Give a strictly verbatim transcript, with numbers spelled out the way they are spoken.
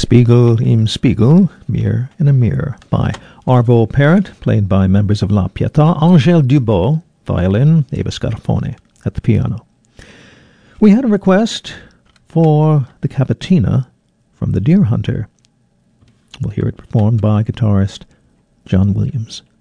Spiegel im Spiegel, Mirror in a Mirror, by Arvo Pärt, played by members of La Pietà, Angèle Dubot, violin, Eva Scarafone at the piano. We had a request for the Cavatina from The Deer Hunter. We'll hear it performed by guitarist John Williams.